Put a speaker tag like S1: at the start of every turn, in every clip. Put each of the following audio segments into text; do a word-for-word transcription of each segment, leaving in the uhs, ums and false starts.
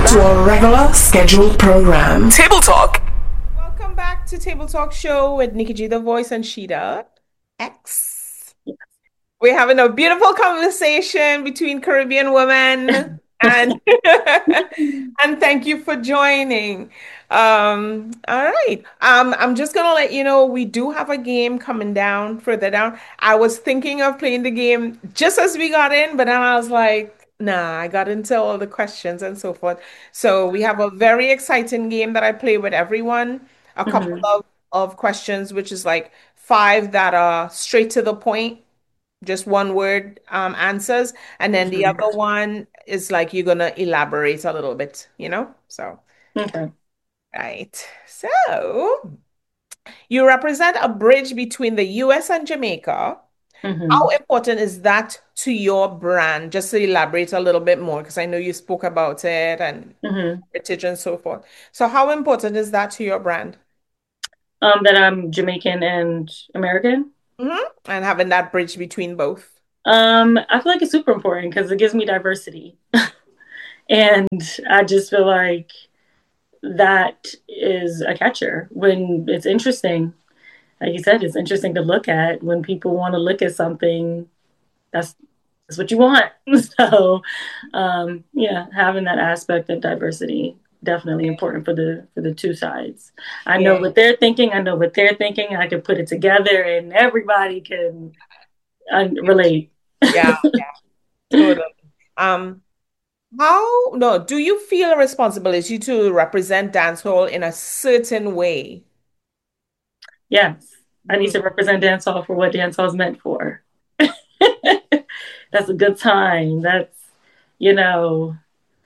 S1: to our regular scheduled program.
S2: Table Talk.
S3: Welcome back to Table Talk Show with Nikki G, the voice, and Sheeta X. We're having a beautiful conversation between Caribbean women, and and thank you for joining. Um, all right. Um, I'm just gonna let you know we do have a game coming down further down. I was thinking of playing the game just as we got in, but then I was like, nah, I got into all the questions and so forth. So we have a very exciting game that I play with everyone. A couple
S4: Mhm.
S3: of, of questions, which is like five that are straight to the point, just one word um, answers. And then the
S4: Mhm.
S3: other one is like you're gonna elaborate a little bit, you know? So,
S4: Okay.
S3: right. So you represent a bridge between the U S and Jamaica. How
S4: Mhm.
S3: important is that to your brand? Just to elaborate a little bit more, because I know you spoke about it and
S4: Mhm.
S3: heritage and so forth. So how important is that to your brand?
S4: Um, that I'm Jamaican and American.
S3: Hmm. And having that bridge between both.
S4: Um, I feel like it's super important because it gives me diversity, and I just feel like that is a catcher when it's interesting. Like you said, it's interesting to look at when people want to look at something. That's that's what you want. So, um, yeah, having that aspect of diversity definitely important for the for the two sides. I know
S3: Yeah.
S4: what they're thinking. I know what they're thinking. I can put it together, and everybody can uh, relate.
S3: Yeah, totally. Um, how, no, do you feel a responsibility to represent dancehall in a certain way?
S4: Yes, I need
S3: Mm,
S4: to represent dancehall for what dancehall is meant for. That's a good time. That's you know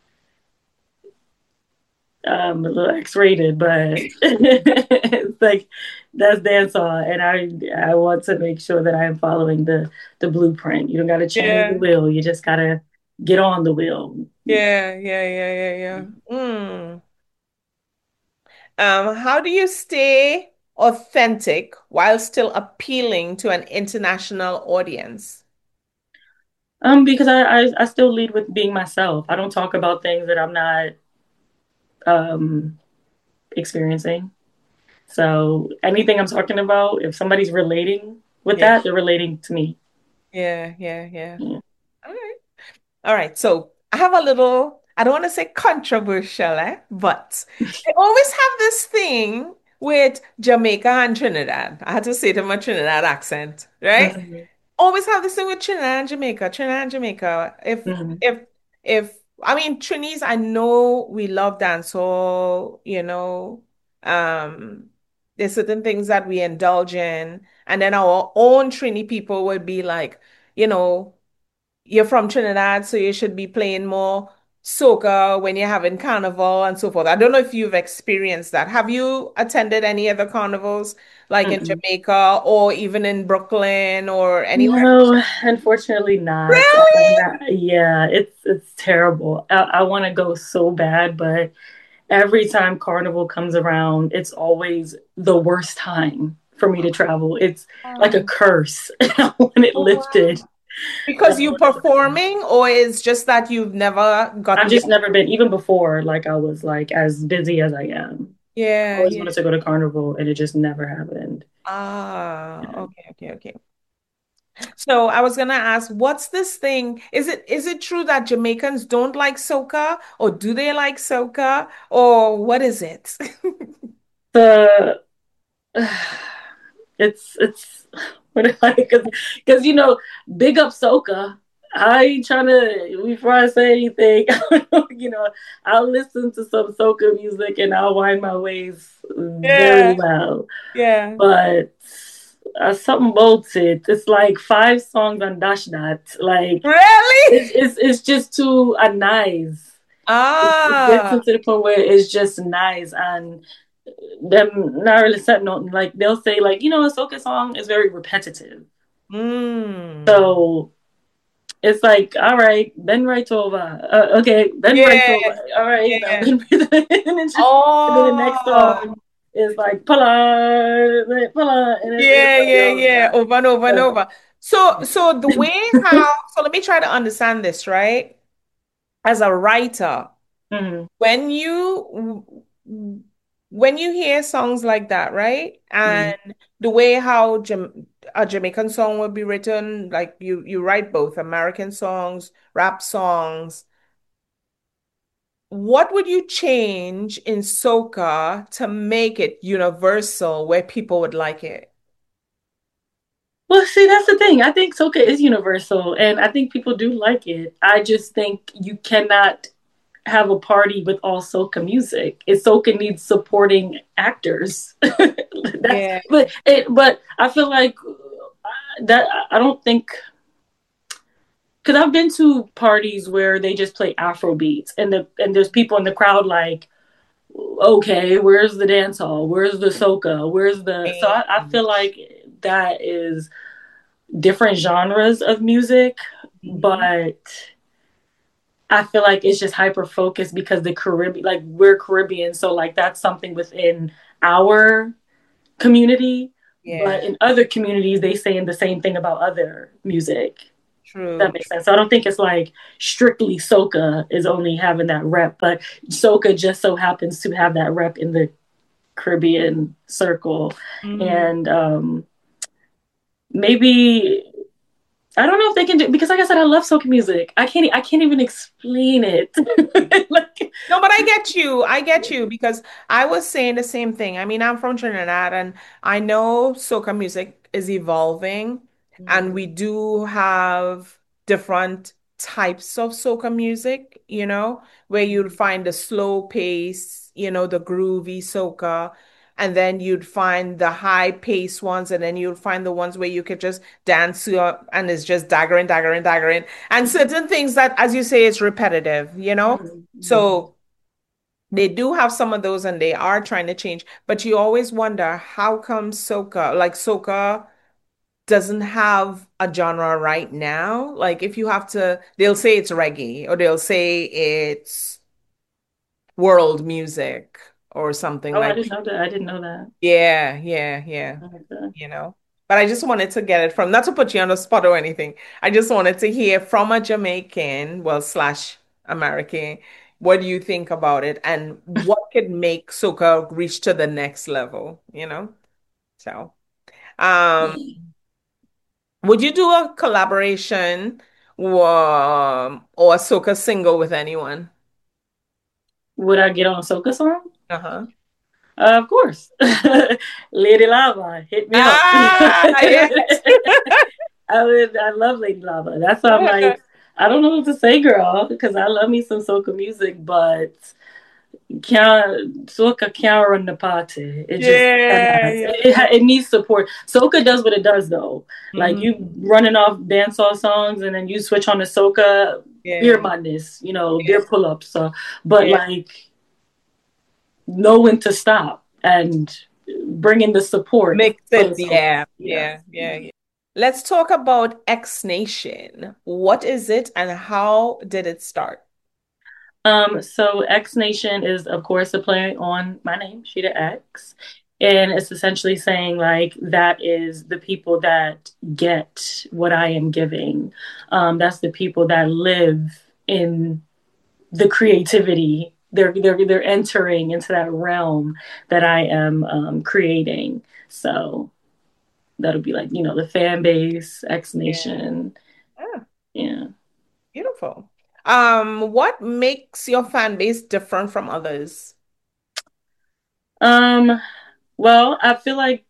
S4: um, a little X-rated, but it's like that's dancehall, and I I want to make sure that I am following the the blueprint. You don't got to change the
S3: yeah,
S4: wheel. You just got to get on the wheel.
S3: yeah, yeah, yeah, yeah, yeah. Mm. Um, how do you stay authentic while still appealing to an international audience?
S4: Um, because I, I I still lead with being myself. I don't talk about things that I'm not um experiencing. So anything I'm talking about, if somebody's relating with
S3: Yeah,
S4: that, they're relating to me.
S3: yeah, yeah, yeah.
S4: Yeah.
S3: All right. All right, so I have a little, I don't want to say controversial, eh? But I always have this thing with Jamaica and Trinidad. I had to say it in my Trinidad accent, right?
S4: Mhm.
S3: Always have this thing with Trinidad and Jamaica, Trinidad and Jamaica. If
S4: Mhm.
S3: if if I mean Trinis, I know we love dancehall, you know. Um, there's certain things that we indulge in, and then our own Trini people would be like, you know you're from Trinidad, so you should be playing more soca when you're having carnival and so forth. I don't know if you've experienced that. Have you attended any other carnivals, like in
S4: Mm-mm.
S3: Jamaica or even in Brooklyn or anywhere?
S4: No, unfortunately not. I'm
S3: Really?
S4: not. Yeah, it's it's terrible. I, I want to go so bad, but every time Carnival comes around, it's always the worst time for me to travel. It's like a
S3: Um,
S4: curse. I want it
S3: oh, wow.
S4: lifted. I
S3: Because you
S4: want it lifted.
S3: performing, or is just that you've never
S4: I've
S3: gotten the
S4: just never been, even before, like I was like as busy as I am.
S3: yeah,
S4: Always
S3: yeah.
S4: wanted to go to Carnival, and it just never happened.
S3: Ah,
S4: Yeah.
S3: okay, okay, okay. So I was gonna ask, what's this thing? Is it is it true that Jamaicans don't like soca, or do they like soca, or what is it?
S4: The it's it's what because because you know big up soca. I ain't trying to before I say anything. You know, I'll listen to some soca music and I'll wind my ways very
S3: Yeah,
S4: well,
S3: yeah.
S4: but uh, something about it. It's like five songs on Dash That. Like
S3: Really?
S4: it's it's it's just too uh, nice. It gets
S3: Ah,
S4: to the point where it's just nice and them not really set note. Like they'll say, like you know, a soca song is very repetitive,
S3: mm.
S4: so it's like, all right, bend right over. Uh, okay, bend right
S3: Yeah,
S4: over. All right, now
S3: yeah.
S4: bend right over. And it's just, and then the next
S3: Oh,
S4: song is like pull on, pull on, and it's, it's
S3: yeah,
S4: like,
S3: yeah,
S4: oh
S3: yeah.
S4: god.
S3: Over and over and
S4: So,
S3: over. So, so the way how, so let me try to understand this, right? As a writer.
S4: Mm-hmm.
S3: When you when you hear songs like that, right?
S4: Mm-hmm.
S3: And the way how Jam a Jamaican song would be written, like you you write both American songs, rap songs. What would you change in soca to make it universal where people would like it?
S4: Well, see, that's the thing. I think soca is universal, and I think people do like it. I just think you cannot have a party with all soca music. It soca needs supporting actors. That's
S3: Yeah.
S4: but it. But I feel like that. I don't think because I've been to parties where they just play Afro beats, and the and there's people in the crowd like, okay, where's the dance hall? Where's the soca? Where's the so I, I feel like that is different genres of music,
S3: Mhm.
S4: but I feel like it's just hyper focused because the Caribbean, like we're Caribbean, so like that's something within our community. But
S3: Yeah,
S4: in other communities, they saying the same thing about other music. That
S3: true.
S4: makes sense. So I don't think it's like strictly soca is only having that rep, but soca just so happens to have that rep in the Caribbean circle,
S3: Mm.
S4: and um, maybe I don't know if they can do because, like I said, I love soca music. I can't. I can't even explain it. like,
S3: No, but I get you. I get you because I was saying the same thing. I mean, I'm from Trinidad and I know soca music is evolving and we do have different types of soca music, you know, where you'd find the slow pace, you know, the groovy soca, and then you'd find the high pace ones, and then you'd find the ones where you could just dance to up and it's just daggering, daggering, daggering, and certain things that, as you say, it's repetitive, you know?
S4: mm-hmm.
S3: So they do have some of those and they are trying to change, but you always wonder how come soca, like soca doesn't have a genre right now. Like if you have to, they'll say it's reggae or they'll say it's world music or something
S4: Oh, I
S3: like,
S4: didn't know that. I didn't know that.
S3: yeah, yeah, yeah,
S4: Okay.
S3: you know. But I just wanted to get it from, not to put you on the spot or anything. I just wanted to hear from a Jamaican, well, slash American, what do you think about it and what could make soca reach to the next level, you know? So, um, would you do a collaboration um, or a soca single with anyone?
S4: Would I get on a soca song?
S3: Uh-huh.
S4: Uh, of course. Lady Lava, hit me up.
S3: Ah, yes.
S4: I would. I love Lady Lava. That's why I'm like, I don't know what to say, girl, because I love me some soca music, but can't soca can't run the party. It just
S3: Yeah,
S4: cannot.
S3: yeah.
S4: It, it, it needs support. Soca does what it does though. Like
S3: Mhm.
S4: you running off dancehall songs and then you switch on to soca, beer
S3: Yeah,
S4: madness, you know,
S3: yeah,
S4: beer pull ups. So, but
S3: yeah.
S4: like know when to stop and bring in the support
S3: Mix
S4: for
S3: it.
S4: the soca.
S3: Yeah,
S4: Yeah.
S3: yeah, yeah, yeah. Let's talk about X Nation. What is it and how did it start?
S4: Um, so X Nation is, of course, a play on my name, Sheeta X. And it's essentially saying, like, that is the people that get what I am giving. Um, that's the people that live in the creativity. They're, they're, they're entering into that realm that I am um, creating. So that'll be like, you know, the fan base, X
S3: Yeah.
S4: Nation.
S3: Ah,
S4: Yeah.
S3: beautiful. Um, what makes your fan base different from others?
S4: Um, well, I feel like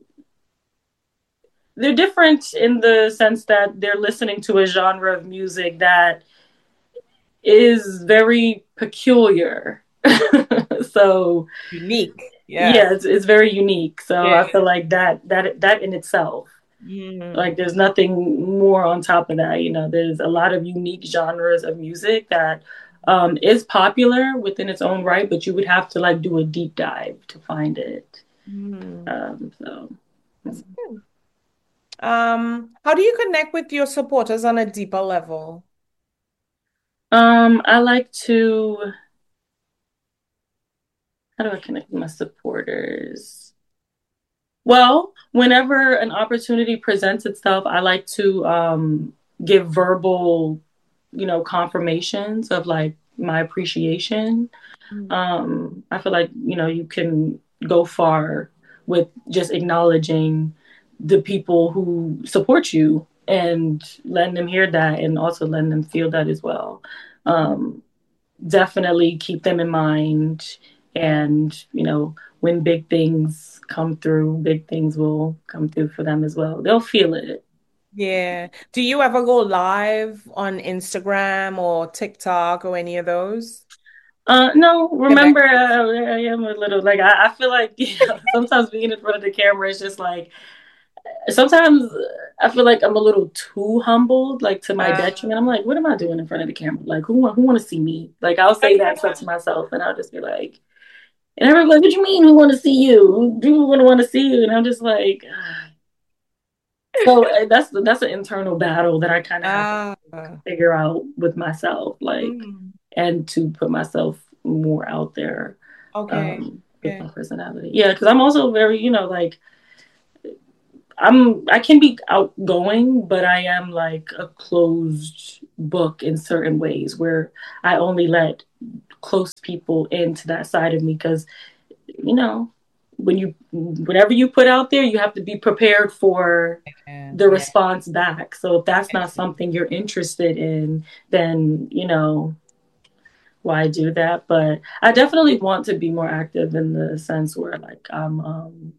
S4: they're different in the sense that they're listening to a genre of music that is very peculiar. so
S3: Unique. Yeah.
S4: yeah, it's, it's very unique. So
S3: Yeah.
S4: I feel like that that that in itself, like
S3: Mm.
S4: there's nothing more on top of that. You know, there's a lot of unique genres of music that um, is popular within its own right, but you would have to like do a deep dive to find it.
S3: Mm.
S4: Um, so.
S3: That's good. Um, how do you connect with your supporters on a deeper level?
S4: Um, I like to how do I connect with my supporters? Well, whenever an opportunity presents itself, I like to um, give verbal, you know, confirmations of like my appreciation.
S3: Mm.
S4: Um, I feel like, you know, you can go far with just acknowledging the people who support you and letting them hear that and also letting them feel that as well. Um, definitely keep them in mind.
S3: Yeah.
S4: And, you know, when big things come through, big things will come through for them as well. They'll feel it.
S3: Yeah. Do you ever go live on Instagram or TikTok or any of those?
S4: Uh, no,
S3: Connect.
S4: remember, uh, I am a little like, I, I feel like, you know, sometimes being in front of the camera is just like, sometimes I feel like I'm a little too humbled, like to my
S3: Uh,
S4: detriment. I'm like, what am I doing in front of the camera? Like, who want who want to see me? Like, I'll say that stuff to myself, and I'll just be like, and everybody's like, what you mean? Who want to see you? Who do want to want to see you? And I'm just like, ah. So uh, that's that's an internal battle that I kind of have to
S3: uh,
S4: figure out with myself, like,
S3: mm,
S4: and to put myself more out there
S3: okay.
S4: um, with
S3: Yeah.
S4: my personality. Yeah, because I'm also very, you know, like I'm I can be outgoing, but I am like a closed book in certain ways where I only let close people into that side of me because you know when you whatever you put out there, you have to be prepared for
S3: Yeah.
S4: the
S3: Yeah.
S4: response back. So if that's not something you're interested in, then you know why do that? But I definitely want to be more active in the sense where like I'm um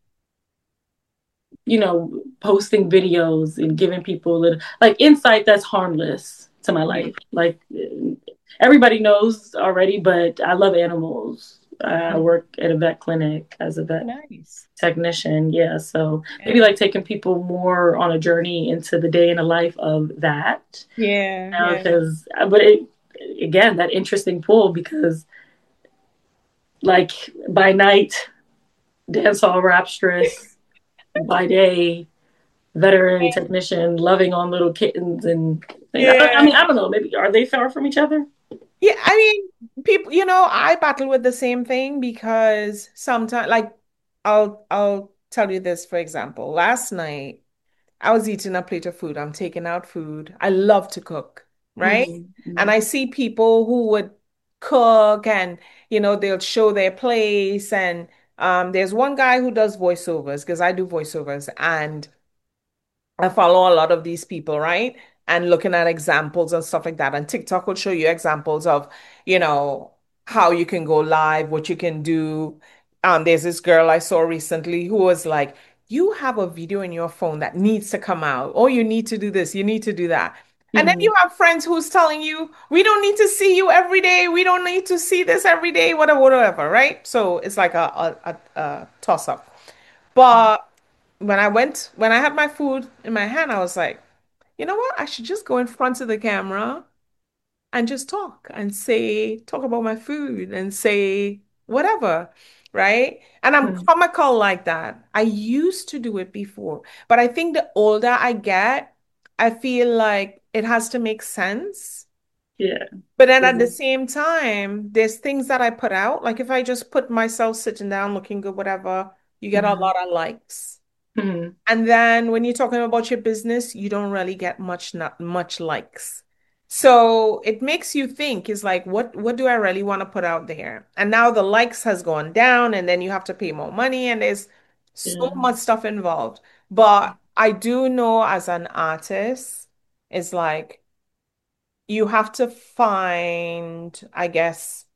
S4: you know, posting videos and giving people a little like insight that's harmless to my
S3: Mhm.
S4: life. Like everybody knows already, but I love animals. I work at a vet clinic as a vet
S3: Nice.
S4: technician. Yeah. So maybe
S3: Yeah.
S4: like taking people more on a journey into the day in the life of that.
S3: Yeah. Yeah.
S4: Because, but it, again, that interesting pull because like by night, dancehall rapstress, by day, veterinary technician loving on little kittens and things. I, I
S3: Yeah.
S4: mean, I don't know. Maybe are they far from each other?
S3: Yeah, I mean, people, you know, I battle with the same thing because sometimes, like, I'll I'll tell you this, for example. Last night, I was eating a plate of food. I'm taking out food. I love to cook, right? And
S4: Mm-hmm.
S3: I see people who would cook and, you know, they'll show their place. And um, there's one guy who does voiceovers because I do voiceovers. And I follow a lot of these people, right? And looking at examples and stuff like that. And TikTok will show you examples of, you know, how you can go live, what you can do. Um, there's this girl I saw recently who was like, you have a video in your phone that needs to come out. Oh, you need to do this, you need to do that. And then
S4: Mm-hmm.
S3: you have friends who's telling you, we don't need to see you every day. We don't need to see this every day, whatever, whatever, right? So it's like a, a, a, a toss up. But when I went, when I had my food in my hand, I was like, you know what? I should just go in front of the camera and just talk and say, talk about my food and say whatever, right? And I'm
S4: Mm-hmm.
S3: comical like that. I used to do it before, but I think the older I get, I feel like it has to make sense.
S4: Yeah.
S3: But then at the
S4: Mm-hmm.
S3: same time, there's things that I put out. Like if I just put myself sitting down looking good, whatever, you get a lot of likes.
S4: Mm-hmm.
S3: And then when you're talking about your business, you don't really get much not much likes. So it makes you think is like what what do I really want to put out there? And now the likes has gone down and then you have to pay more money and there's so
S4: Yeah.
S3: much stuff involved. But I do know as an artist, it's like you have to find, I guess,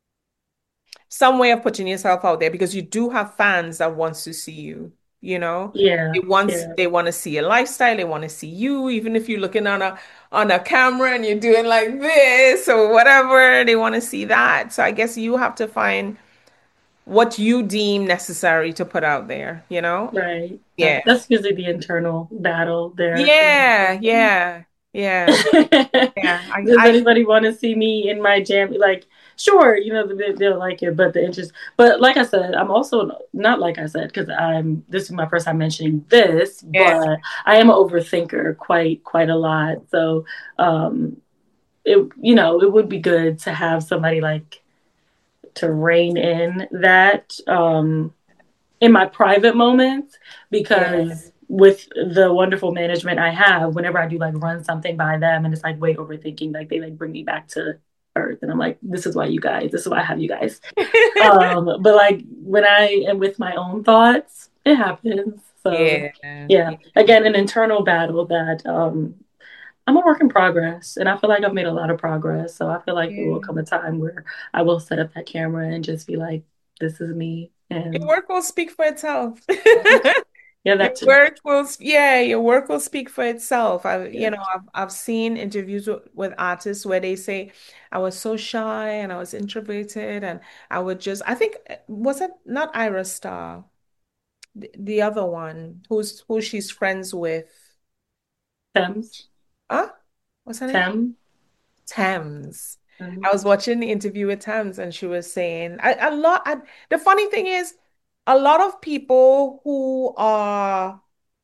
S3: some way of putting yourself out there because you do have fans that wants to see you, you know.
S4: Yeah.
S3: They want
S4: Yeah.
S3: they want to see your lifestyle, they want to see you, even if you're looking on a on a camera and you're doing like this or whatever, they want to see that. So I guess you have to find what you deem necessary to put out there, you know?
S4: Right.
S3: Yeah.
S4: That, that's usually the internal battle there.
S3: Yeah, yeah, yeah, yeah. I,
S4: Does
S3: I
S4: anybody want to see me in my jam? Like, sure, you know, they, they'll like it, but the interest, but like I said, I'm also not like I said, because I'm, this is my first time mentioning this,
S3: yeah,
S4: but I am an overthinker quite, quite a lot. So, um, it, you know, it would be good to have somebody like to rein in that, um, in my private moments
S3: yeah.
S4: because with the wonderful management I have, whenever I do like run something by them and it's like way overthinking, like they like bring me back to earth. And I'm like, this is why you guys, this is why I have you guys. um, but like when I am with my own thoughts, it happens. So
S3: Yeah.
S4: yeah,
S3: Yeah.
S4: again, an internal battle that um, I'm a work in progress, and I feel like I've made a lot of progress. So I feel like it will
S3: Yeah.
S4: come a time where I will set up that camera and just be like, this is me.
S3: Your
S4: And
S3: work will speak for itself.
S4: yeah,
S3: Your
S4: that too.
S3: work will, yeah, your work will speak for itself. I, you
S4: Yeah.
S3: know, I've I've seen interviews with, with artists where they say, I was so shy and I was introverted and I would just, I think, was it not Ira Star, the, the other one who's who she's friends with?
S4: Thames.
S3: Huh? What's her name?
S4: Tem.
S3: Thames. I
S4: Um,
S3: was watching the interview with Thames and she was saying I, a lot. I, the funny thing is, a lot of people who are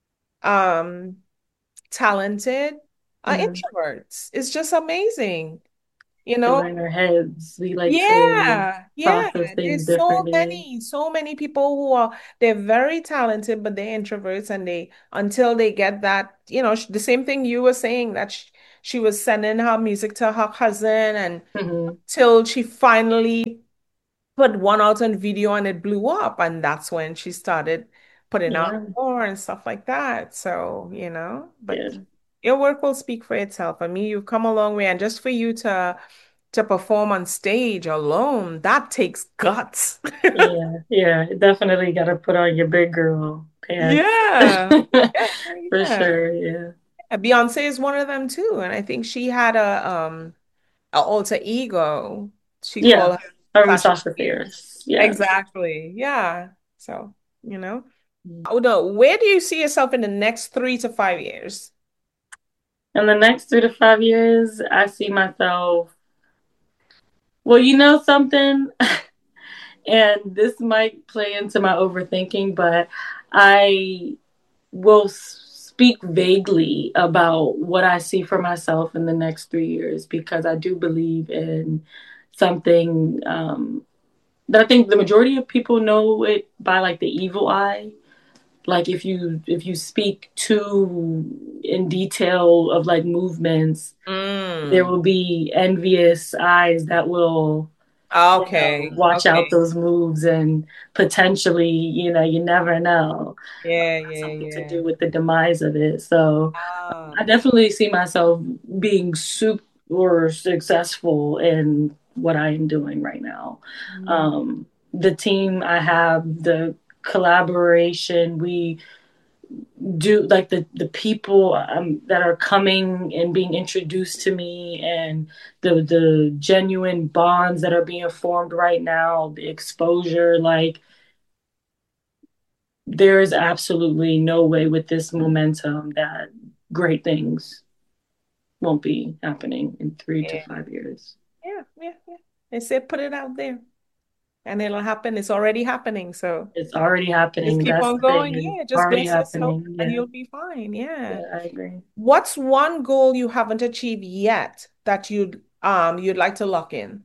S3: um talented are
S4: mhm.
S3: introverts. It's just amazing, you
S4: Because
S3: know?
S4: we're in our heads, we like to
S3: Yeah, yeah.
S4: process things
S3: There's so
S4: differently.
S3: many, so many people who are they're very talented, but they're introverts, and they until they get that, you know, sh- the same thing you were saying that sh she was sending her music to her cousin, and
S4: Hmm.
S3: till she finally put one out on video and it blew up, and that's when she started putting out
S4: Yeah,
S3: more and stuff like that. So, you know, but
S4: yeah,
S3: your work will speak for itself. I mean, you've come a long way, and just for you to to perform on stage alone, that takes guts.
S4: yeah, yeah. Definitely got to put on your big girl pants.
S3: Yeah. Yeah,
S4: For
S3: yeah.
S4: sure, yeah.
S3: Beyonce is one of them too, and I think she had a um a alter ego. She
S4: Yeah,
S3: called her
S4: um,
S3: Sasha
S4: Sasha
S3: Fierce.
S4: Fierce. Yeah.
S3: Exactly. Yeah. So, you know. Oh no, where do you see yourself in the next three to five years?
S4: In the next three to five years, I see myself. Well, you know something, and this might play into my overthinking, but I will speak vaguely about what I see for myself in the next three years because I do believe in something um, that I think the majority of people know it by like the evil eye. Like if you if you speak too in detail of like movements, there
S3: Mm.
S4: will be envious eyes that will, you know,
S3: Okay.
S4: watch out
S3: Okay.
S4: those moves and potentially, you know, you never know,
S3: Yeah, yeah,
S4: something to
S3: yeah.
S4: do with the demise of it. So
S3: Ah,
S4: I definitely see myself being super successful in what I am doing right now.
S3: mm,
S4: Um, the team I have, the collaboration we do, like the the people um, that are coming and being introduced to me, and the the genuine bonds that are being formed right now, the exposure, like there is absolutely no way with this momentum that great things won't be happening in three to
S3: yeah,
S4: five years.
S3: yeah, yeah, yeah. They said put it out there and it'll happen. It's already happening. So
S4: It's already
S3: just
S4: happening.
S3: keep
S4: That's
S3: on
S4: the thing.
S3: going.
S4: It's
S3: Yeah, just
S4: already
S3: bless yourself
S4: happening.
S3: and
S4: Yeah.
S3: you'll be fine. Yeah.
S4: Yeah, I agree.
S3: What's one goal you haven't achieved yet that you'd um you'd like to lock in?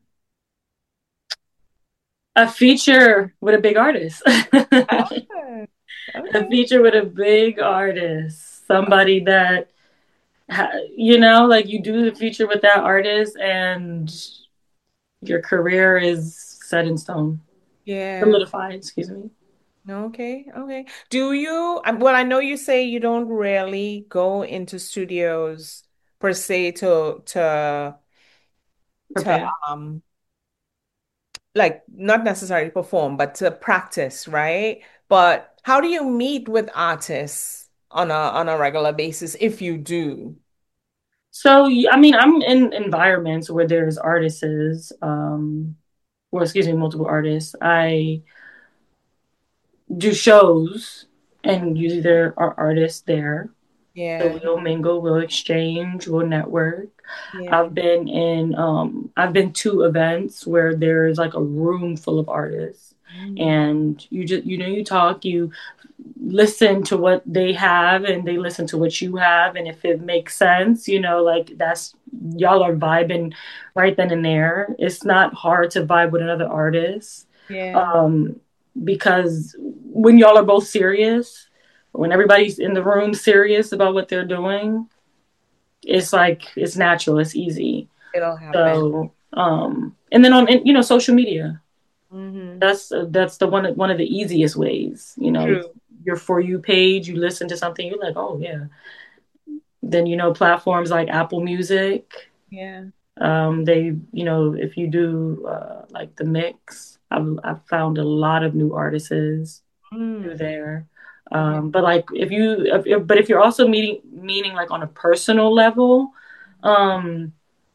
S4: A feature with a big artist.
S3: Ah,
S4: A
S3: okay.
S4: feature with a big artist. Somebody that, you know, like you do the feature with that artist and your career is set in stone,
S3: Yeah.
S4: solidified, excuse me.
S3: Okay. Okay. Do you, um, well, I know you say you don't really go into studios per se to to to
S4: Prepare.
S3: um like not necessarily perform, but to practice, right? But how do you meet with artists on a on a regular basis if you do?
S4: So, I mean, I'm in environments where there's artists, um, or excuse me, multiple artists. I do shows, and usually there are artists there. So
S3: Yeah.
S4: we'll mingle, we'll exchange, we'll network.
S3: Yeah.
S4: I've been in, um, I've been to events where there's like a room full of artists,
S3: Mm.
S4: and you just, you know, you talk, you listen to what they have, and they listen to what you have, and if it makes sense, you know, like that's y'all are vibing right then and there. It's not hard to vibe with another artist,
S3: Yeah.
S4: um, because when y'all are both serious, when everybody's in the room serious about what they're doing, it's like it's natural, it's easy.
S3: It'll happen.
S4: So Um, and then on, you know, social media.
S3: Mm-hmm.
S4: That's uh, that's the one one of the easiest ways. You know,
S3: True.
S4: your For You page, you listen to something, you're like, oh yeah. Then you know, platforms like Apple Music.
S3: Yeah.
S4: Um, they, you know, if you do uh, like the mix, I've I've found a lot of new artists through
S3: Mm.
S4: there.
S3: Yeah.
S4: Um, but like if you, if, if- but if you're also meeting meaning like on a personal level, um,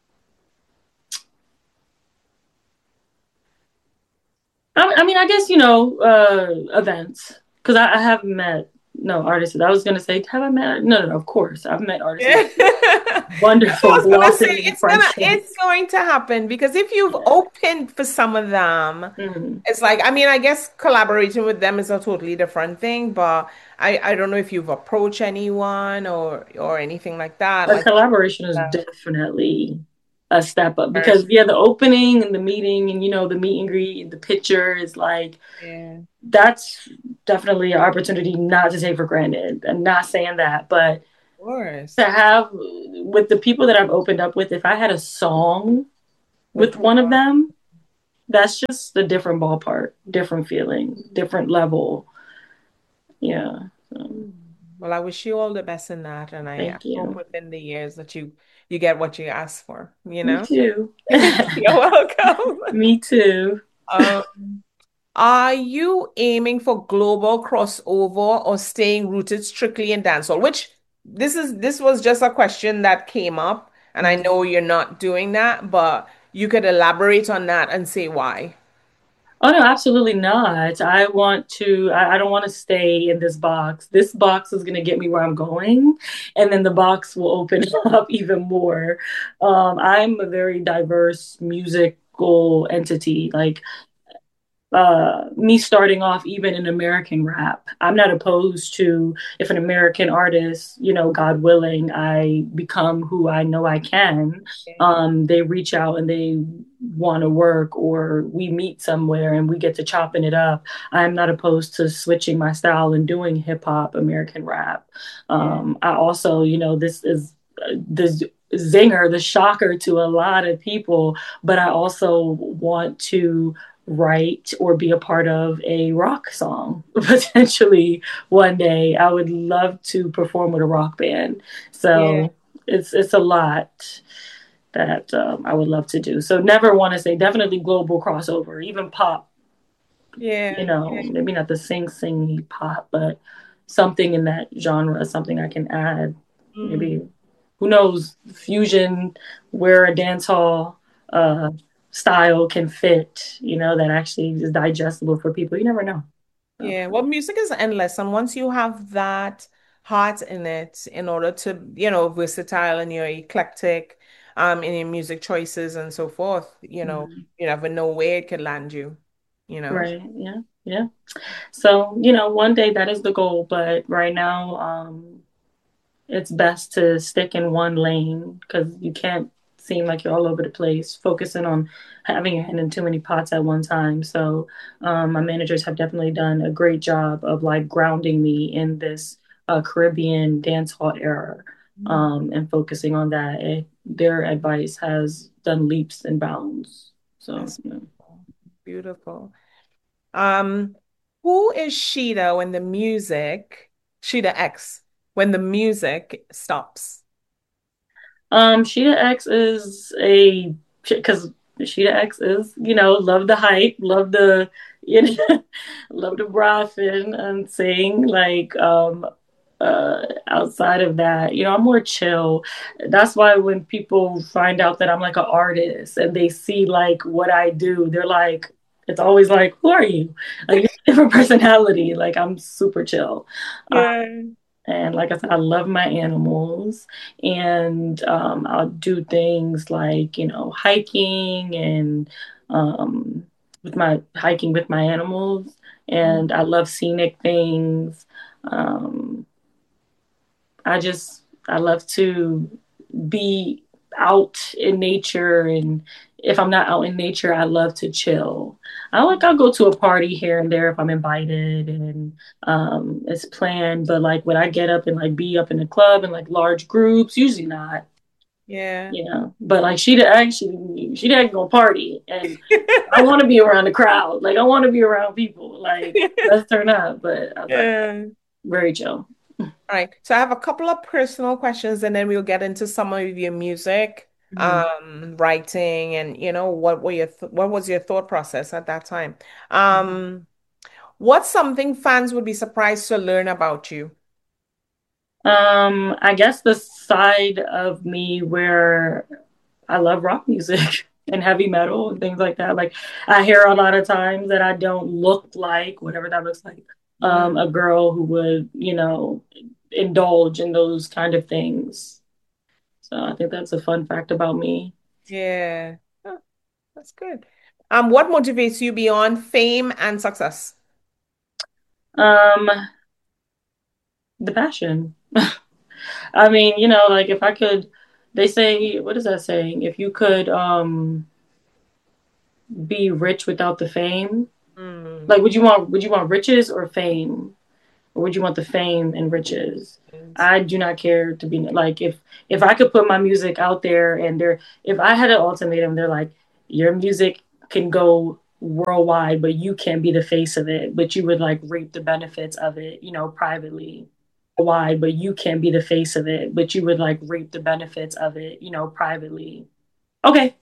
S4: I, I mean, I guess you know, uh, events because I, I have met no artists. I was gonna say, have I met? No, no, no. Of course, I've met artists.
S3: Yeah. That's what I
S4: Wonderful,
S3: was gonna say.
S4: blossoming
S3: It's gonna
S4: friendships.
S3: it's going to happen because if you've
S4: Yeah.
S3: opened for some of them,
S4: Mm.
S3: it's like, I mean, I guess collaborating with them is a totally different thing, but I I don't know if you've approached anyone or or anything like that.
S4: A
S3: Like,
S4: collaboration is
S3: uh,
S4: definitely a step up
S3: or-
S4: because yeah, the opening and the meeting and you know the meet and greet and the picture is like
S3: yeah,
S4: that's definitely an opportunity not to take for granted. I'm not saying that, but
S3: of course.
S4: to have with the people that I've opened up with, if I had a song
S3: With
S4: with one of them, that's just a different ballpark, different feeling, different level. Yeah. So,
S3: Mm. Well, I wish you all the best in that, and I, I
S4: thank
S3: hope
S4: you.
S3: within the years that you you get what you ask for, you
S4: Me
S3: know?
S4: too.
S3: You're welcome.
S4: Me too.
S3: Um, are you aiming for global crossover or staying rooted strictly in dancehall? Which this is this was just a question that came up, and I know you're not doing that, but you could elaborate on that and say why.
S4: Oh no, absolutely not. I want to, I, I don't want to stay in this box. This box is going to get me where I'm going, and then the box will open up even more. Um, I'm a very diverse musical entity. Like uh, me starting off even in American rap. I'm not opposed to if an American artist, you know, God willing, I become who I know I can. Um, they reach out and they want to work, or we meet somewhere and we get to chopping it up. I'm not opposed to switching my style and doing hip hop, American rap.
S3: Yeah.
S4: Um, I also, you know, this is uh, the zinger, the shocker to a lot of people, but I also want to write or be a part of a rock song potentially one day. I would love to perform with a rock band.
S3: Yeah.
S4: So it's it's a lot that um, I would love to do. So never want to say definitely global crossover, even pop. You
S3: Yeah.
S4: know,
S3: Yeah.
S4: maybe not the sing singy pop, but something in that genre, something I can add.
S3: Mm.
S4: Maybe who knows, fusion where a dance hall uh, style can fit, you know, that actually is digestible for people. You never know. So,
S3: Yeah, well, music is endless, and once you have that heart in it, in order to, you know, versatile and you're eclectic, um, in your music choices and so forth, you know,
S4: mhm.
S3: you never know where it could land you, you know.
S4: Right. Yeah. Yeah. So, you know, one day that is the goal, but right now, um, it's best to stick in one lane because you can't seem like you're all over the place, focusing on having your hand in too many pots at one time. So, um, my managers have definitely done a great job of like grounding me in this uh, Caribbean dance hall era,
S3: Mm.
S4: um, and focusing on that. It, their advice has done leaps and bounds. So,
S3: That's
S4: you know.
S3: beautiful. Um, who is Sheeta when the music, Sheeta X, when the music stops?
S4: Um, Sheeta X is a because Sheeta X is, you know, love the hype, love the, you know, love the brothing and sing. Like, um, uh, outside of that, you know, I'm more chill. That's why when people find out that I'm like an artist and they see like what I do, they're like, it's always like, who are you? Like, different personality. Like, I'm super chill. Uh,
S3: Yeah.
S4: and like I said, I love my animals, and um, I'll do things like, you know, hiking and um, with my hiking with my animals. And I love scenic things. Um, I just, I love to be out in nature. And if I'm not out in nature, I love to chill. I like, I'll go to a party here and there if I'm invited and um, it's planned. But like, when I get up and like be up in the club in like large groups, usually not.
S3: Yeah.
S4: you know. But like she actually, she didn't go party, and I want to be around the crowd. Like I want to be around people. Like let's turn up. But I was like,
S3: Yeah.
S4: very chill.
S3: All right. So I have a couple of personal questions and then we'll get into some of your music,
S4: Mhm.
S3: um, writing and you know, what were your th what was your thought process at that time? Um, what's something fans would be surprised to learn about you?
S4: Um, I guess the side of me where I love rock music and heavy metal and things like that. Like I hear a lot of times that I don't look like whatever that looks like.
S3: Mm,
S4: Um, a girl who would, you know, indulge in those kind of things. So I think that's a fun fact about me.
S3: yeah. Oh, that's good. Um, what motivates you beyond fame and success?
S4: Um, the passion. I mean, you know, like if I could, they say, what is that saying? If you could um be rich without the fame,
S3: Mm,
S4: like would you want would you want riches or fame? Or would you want the fame and riches?
S3: yes.
S4: I do not care to be like if if I could put my music out there and there if I had an ultimatum, they're like, your music can go worldwide, but you can't be the face of it, but you would like reap the benefits of it, you know, privately. Why? But you can't be the face of it, but you would like reap the benefits of it, you know, privately. Okay.